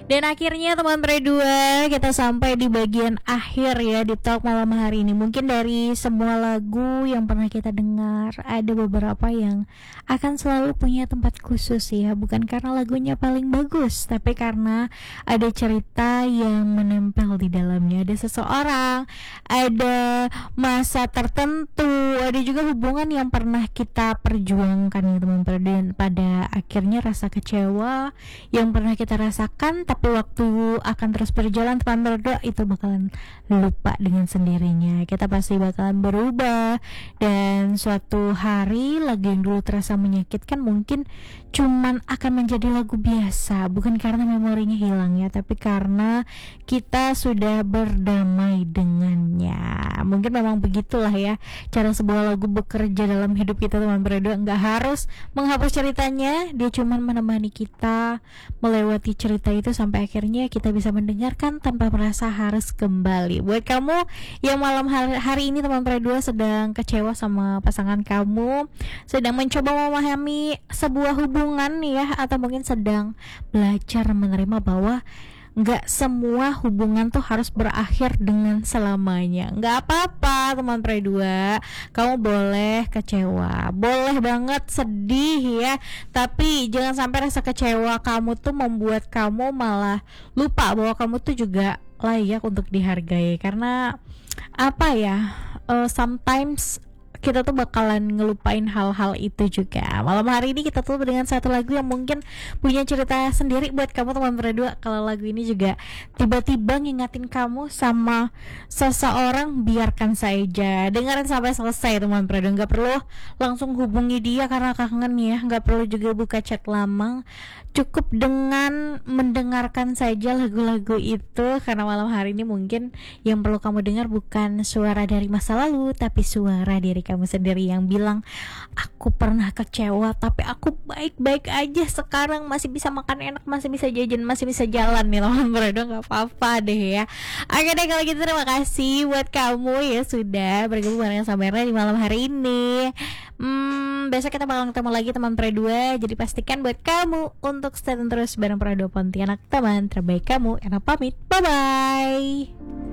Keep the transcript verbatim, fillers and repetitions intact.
Dan akhirnya teman Pre dua, kita sampai di bagian akhir ya di talk malam hari ini. Mungkin dari semua lagu yang pernah kita dengar, ada beberapa yang akan selalu punya tempat khusus ya. Bukan karena lagunya paling bagus, tapi karena ada cerita yang menempel di dalamnya. Ada seseorang, ada masa tertentu, ada juga hubungan yang pernah kita perjuangkan ya teman Pre. Dan pada akhirnya rasa kecewa yang pernah kita rasakan, tapi waktu akan terus berjalan teman berdua, itu bakalan lupa dengan sendirinya. Kita pasti bakalan berubah, dan suatu hari lagu yang dulu terasa menyakitkan mungkin cuman akan menjadi lagu biasa, bukan karena memorinya hilang ya, tapi karena kita sudah berdamai dengannya. Mungkin memang begitulah ya cara sebuah lagu bekerja dalam hidup kita teman berdua. Nggak harus menghapus ceritanya, dia cuman menemani kita melewati cerita itu sampai akhirnya kita bisa mendengarkan tanpa merasa harus kembali. Buat kamu yang malam hari, hari ini teman Pre dua sedang kecewa sama pasangan kamu, sedang mencoba memahami sebuah hubungan ya, atau mungkin sedang belajar menerima bahwa nggak semua hubungan tuh harus berakhir dengan selamanya. Nggak apa-apa teman Pre dua, kamu boleh kecewa, boleh banget sedih ya, tapi jangan sampai rasa kecewa kamu tuh membuat kamu malah lupa bahwa kamu tuh juga layak untuk dihargai. Karena apa ya, uh, sometimes kita tuh bakalan ngelupain hal-hal itu juga. Malam hari ini kita tutup dengan satu lagu yang mungkin punya cerita sendiri buat kamu teman berdua. Kalau lagu ini juga tiba-tiba ngingatin kamu sama seseorang, biarkan saja, dengerin sampai selesai teman berdua. Gak perlu langsung hubungi dia karena kangen ya, gak perlu juga buka chat lama. Cukup dengan mendengarkan saja lagu-lagu itu, karena malam hari ini mungkin yang perlu kamu dengar bukan suara dari masa lalu, tapi suara diri kamu sendiri yang bilang, aku pernah kecewa tapi aku baik-baik aja sekarang, masih bisa makan enak, masih bisa jajan, masih bisa jalan nih teman berdua. Gak apa-apa deh ya. Oke deh kalau gitu, terima kasih buat kamu ya sudah bergabung bareng Samira di malam hari ini. Hmm, besok kita bakal ketemu lagi teman Pre dua. Jadi pastikan buat kamu untuk stay terus bareng Pre dua Pontianak, teman terbaik kamu. Enak pamit, bye bye.